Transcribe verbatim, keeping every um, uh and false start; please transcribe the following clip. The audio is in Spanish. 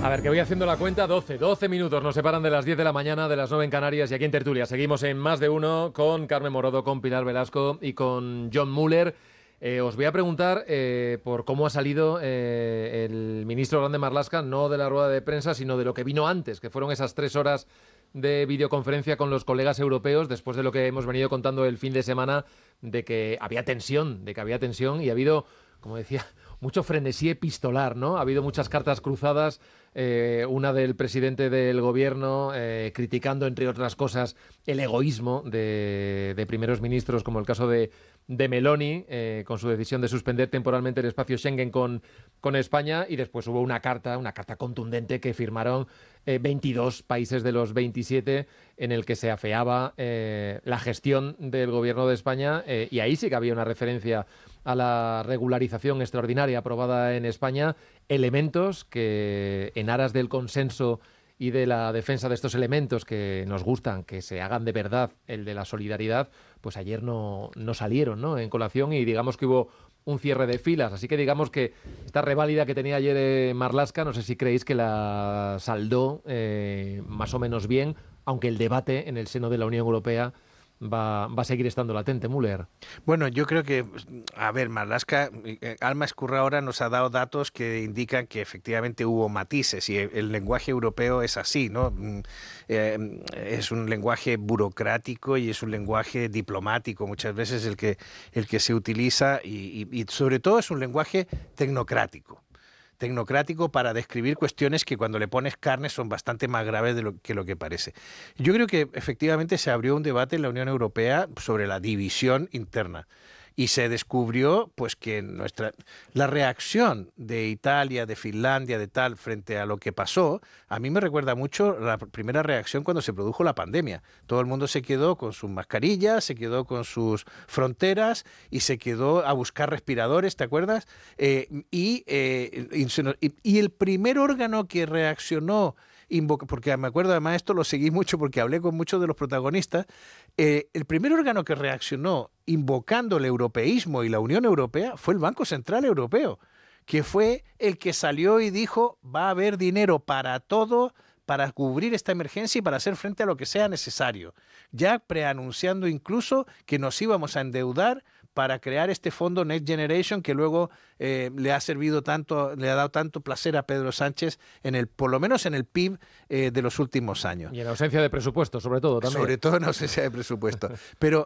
A ver, que voy haciendo la cuenta, doce, doce minutos nos separan de las diez de la mañana, de las nueve en Canarias, y aquí en Tertulia seguimos en Más de Uno con Carmen Morodo, con Pilar Velasco y con John Muller. Eh, os voy a preguntar eh, por cómo ha salido eh, el ministro Grande Marlaska, no de la rueda de prensa, sino de lo que vino antes, que fueron esas tres horas de videoconferencia con los colegas europeos, después de lo que hemos venido contando el fin de semana, de que había tensión, de que había tensión y ha habido, como decía, mucho frenesí epistolar, ¿no? Ha habido muchas cartas cruzadas, eh, una del presidente del gobierno eh, criticando, entre otras cosas, el egoísmo de, de primeros ministros, como el caso de, de Meloni, eh, con su decisión de suspender temporalmente el espacio Schengen con, con España, y después hubo una carta, una carta contundente que firmaron eh, veintidós países de los veintisiete, en el que se afeaba eh, la gestión del gobierno de España, eh, y ahí sí que había una referencia a la regularización extraordinaria aprobada en España, elementos que, en aras del consenso y de la defensa de estos elementos que nos gustan, que se hagan de verdad, el de la solidaridad, pues ayer no, no salieron, ¿no?, en colación, y digamos que hubo un cierre de filas. Así que digamos que esta reválida que tenía ayer eh, Marlaska, no sé si creéis que la saldó eh, más o menos bien, aunque el debate en el seno de la Unión Europea Va, va a seguir estando latente, Müller. Bueno, yo creo que, a ver, Marlaska, Alma Escurra ahora nos ha dado datos que indican que efectivamente hubo matices, y el lenguaje europeo es así, ¿no? Eh, es un lenguaje burocrático y es un lenguaje diplomático muchas veces el que, el que se utiliza, y, y, y sobre todo es un lenguaje tecnocrático. tecnocrático para describir cuestiones que cuando le pones carne son bastante más graves de lo que lo que parece. Yo creo que efectivamente se abrió un debate en la Unión Europea sobre la división interna, y se descubrió pues que nuestra la reacción de Italia, de Finlandia, de tal, frente a lo que pasó, a mí me recuerda mucho la primera reacción cuando se produjo la pandemia. Todo el mundo se quedó con sus mascarillas, se quedó con sus fronteras y se quedó a buscar respiradores, ¿te acuerdas? Eh, y, eh, y, y el primer órgano que reaccionó, porque me acuerdo, además esto lo seguí mucho porque hablé con muchos de los protagonistas, eh, el primer órgano que reaccionó invocando el europeísmo y la Unión Europea fue el Banco Central Europeo, que fue el que salió y dijo: va a haber dinero para todo, para cubrir esta emergencia y para hacer frente a lo que sea necesario, ya preanunciando incluso que nos íbamos a endeudar para crear este fondo Next Generation, que luego eh, le ha servido tanto, le ha dado tanto placer a Pedro Sánchez, en el, por lo menos en el P I B eh, de los últimos años. Y en ausencia de presupuesto, sobre todo, también. Sobre todo en ausencia de presupuesto. Pero